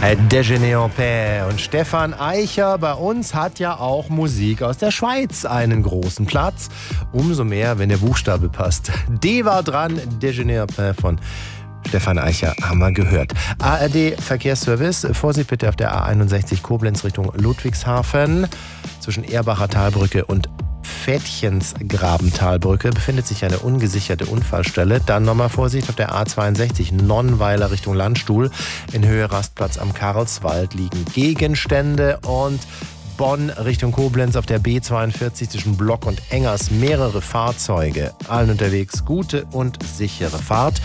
Déjeuner en paix. Und Stefan Eicher bei uns hat ja auch Musik aus der Schweiz einen großen Platz. Umso mehr, wenn der Buchstabe passt. D war dran, Déjeuner en paix von Stefan Eicher haben wir gehört. ARD Verkehrsservice, Vorsicht bitte auf der A61 Koblenz Richtung Ludwigshafen. Zwischen Erbacher Talbrücke und Fädchensgrabentalbrücke befindet sich eine ungesicherte Unfallstelle. Dann nochmal Vorsicht auf der A62 Nonnweiler Richtung Landstuhl. In Höhe Rastplatz am Karlswald liegen Gegenstände. Und Bonn Richtung Koblenz auf der B42 zwischen Block und Engers mehrere Fahrzeuge. Allen unterwegs gute und sichere Fahrt.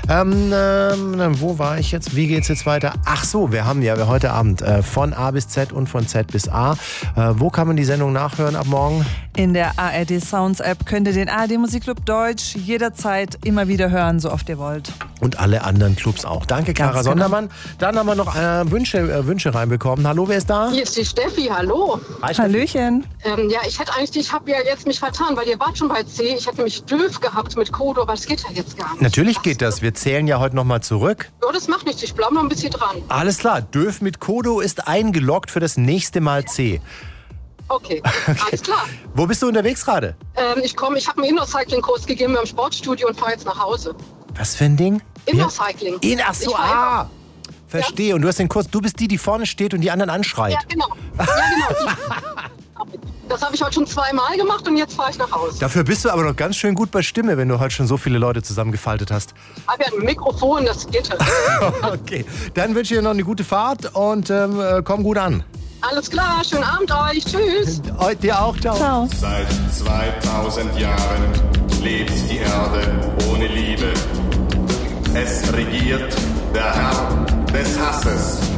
Wo war ich jetzt? Wie geht's jetzt weiter? Ach so, wir haben ja heute Abend von A bis Z und von Z bis A. Wo kann man die Sendung nachhören ab morgen? In der ARD Sounds App könnt ihr den ARD Musikclub Deutsch jederzeit immer wieder hören, so oft ihr wollt. Und alle anderen Clubs auch. Danke, Clara Sondermann. Dann haben wir noch Wünsche reinbekommen. Hallo, wer ist da? Hier ist die Steffi, hallo. Hi, Hallöchen. Ich habe ja jetzt mich vertan, weil ihr wart schon bei C. Ich hätte nämlich Döf gehabt mit Kodo, aber das geht ja jetzt gar nicht. Natürlich geht das. Wir zählen ja heute nochmal zurück. Ja, das macht nichts. Ich bleibe noch ein bisschen dran. Alles klar. Döf mit Kodo ist eingeloggt für das nächste Mal C. Okay, alles klar. Wo bist du unterwegs gerade? Ich habe einen Indoor-Cycling-Kurs gegeben im Sportstudio und fahre jetzt nach Hause. Was für ein Ding? Indoor-Cycling. Ach so, verstehe. Ja. Und du hast den Kurs, du bist die vorne steht und die anderen anschreit. Ja, genau. Das habe ich heute schon 2-mal gemacht und jetzt fahre ich nach Hause. Dafür bist du aber noch ganz schön gut bei Stimme, wenn du heute schon so viele Leute zusammengefaltet hast. Ich habe ja ein Mikrofon, das geht. Okay, dann wünsche ich dir noch eine gute Fahrt und komm gut an. Alles klar, schönen Abend euch. Tschüss. Dir auch, ciao. Seit 2000 Jahren lebt die Erde ohne Liebe. Es regiert der Herr des Hasses.